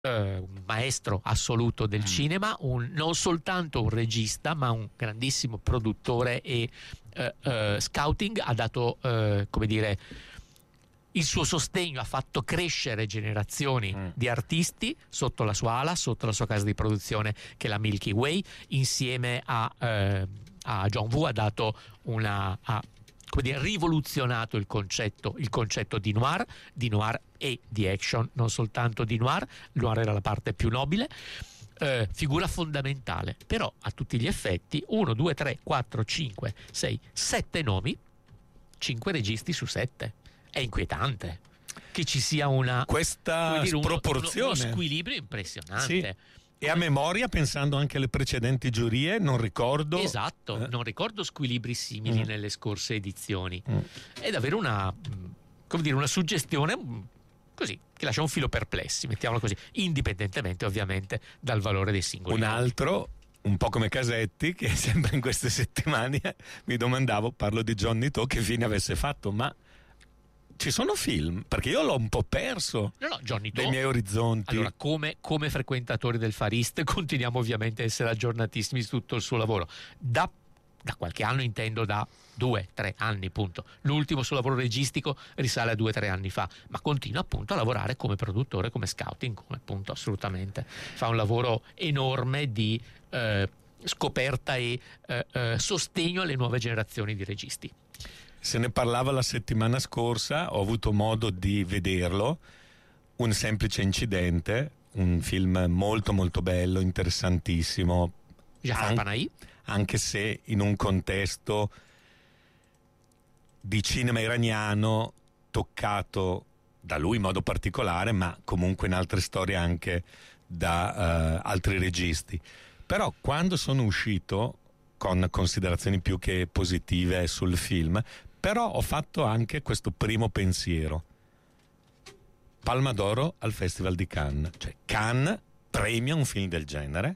un maestro assoluto del cinema, non soltanto un regista, ma un grandissimo produttore e scouting. Ha dato, come dire, il suo sostegno, ha fatto crescere generazioni di artisti sotto la sua ala, sotto la sua casa di produzione, che è la Milky Way. Insieme a John Woo ha dato come dire, rivoluzionato il concetto di noir e di action, non soltanto di noir. Il noir era la parte più nobile. Figura fondamentale, però a tutti gli effetti 1, 2, 3, 4, 5, 6, 7 nomi, 5 registi su 7. È inquietante che ci sia questa sproporzione, uno squilibrio impressionante. Sì. E a memoria, pensando anche alle precedenti giurie, non ricordo. Esatto, non ricordo squilibri simili nelle scorse edizioni. È davvero una suggestione così che lascia un filo perplessi, mettiamolo così, indipendentemente ovviamente dal valore dei singoli. Un altro, un po' come Casetti, che sempre in queste settimane mi domandavo, parlo di Johnny To, che fine avesse fatto, ma ci sono film? Perché io l'ho un po' perso Johnny To, dai miei orizzonti. Allora, come frequentatori del Far East continuiamo ovviamente a essere aggiornatissimi su tutto il suo lavoro. Da qualche anno, intendo da 2-3 anni, punto. L'ultimo suo lavoro registico risale a 2-3 anni fa, ma continua appunto a lavorare come produttore, come scouting, come appunto, assolutamente. Fa un lavoro enorme di scoperta e sostegno alle nuove generazioni di registi. Se ne parlava la settimana scorsa, ho avuto modo di vederlo, Un semplice incidente, un film molto molto bello, interessantissimo, anche se in un contesto di cinema iraniano toccato da lui in modo particolare, ma comunque in altre storie anche da altri registi. Però quando sono uscito con considerazioni più che positive sul film, però ho fatto anche questo primo pensiero: Palma d'Oro al Festival di Cannes, cioè Cannes premia un film del genere.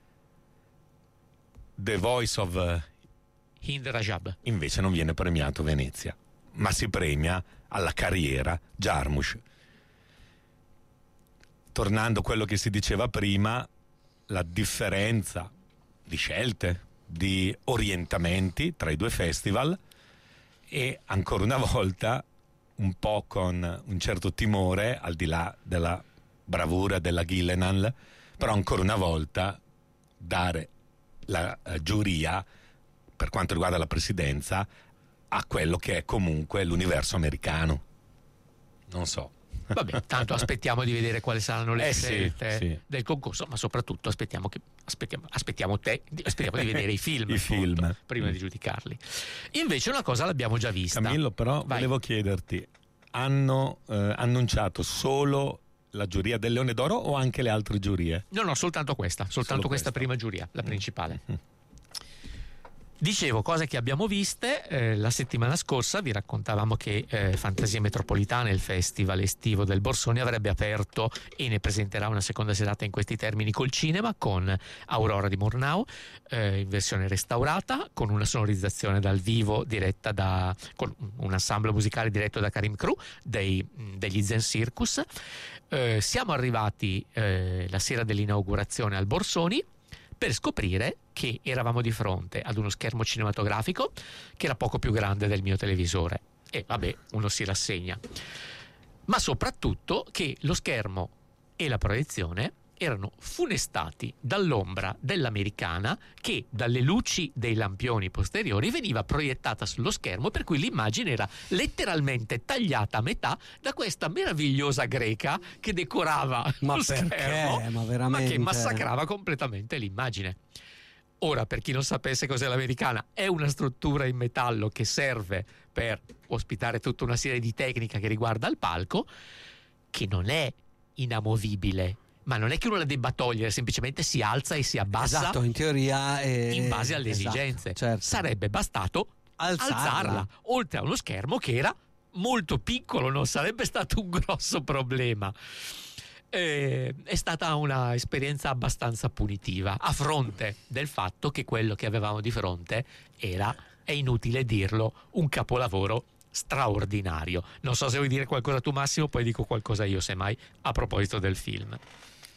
The Voice of Hind Rajab invece non viene premiato a Venezia, ma si premia alla carriera Jarmusch. Tornando a quello che si diceva prima, la differenza di scelte, di orientamenti tra i due festival, e ancora una volta, un po' con un certo timore, al di là della bravura della Gyllenhaal, però ancora una volta dare la giuria per quanto riguarda la presidenza a quello che è comunque l'universo americano. Non so. Vabbè, tanto aspettiamo di vedere quali saranno le scelte sì. del concorso, ma soprattutto aspettiamo di vedere i film, prima di giudicarli. Invece una cosa l'abbiamo già vista. Camillo, però volevo chiederti, hanno annunciato solo la giuria del Leone d'Oro o anche le altre giurie? No, soltanto questa prima giuria, la principale. Dicevo, cose che abbiamo viste. La settimana scorsa vi raccontavamo che Fantasia Metropolitana, il festival estivo del Borsoni, avrebbe aperto e ne presenterà una seconda serata in questi termini col cinema, con Aurora di Murnau in versione restaurata, con una sonorizzazione dal vivo con un ensemble musicale diretto da Karim Kru degli Zen Circus. Siamo arrivati la sera dell'inaugurazione al Borsoni per scoprire che eravamo di fronte ad uno schermo cinematografico che era poco più grande del mio televisore, e vabbè, uno si rassegna, ma soprattutto che lo schermo e la proiezione erano funestati dall'ombra dell'americana che dalle luci dei lampioni posteriori veniva proiettata sullo schermo, per cui l'immagine era letteralmente tagliata a metà da questa meravigliosa greca che decorava lo schermo, ma che massacrava completamente l'immagine. Ora, per chi non sapesse cos'è l'americana, è una struttura in metallo che serve per ospitare tutta una serie di tecnica che riguarda il palco, che non è inamovibile, ma non è che uno la debba togliere, semplicemente si alza e si abbassa. Esatto, in teoria in base alle esigenze. Certo. Sarebbe bastato alzarla, oltre a uno schermo che era molto piccolo, non sarebbe stato un grosso problema. È stata una esperienza abbastanza punitiva, a fronte del fatto che quello che avevamo di fronte era, è inutile dirlo, un capolavoro straordinario. Non so se vuoi dire qualcosa tu, Massimo, poi dico qualcosa io semmai a proposito del film.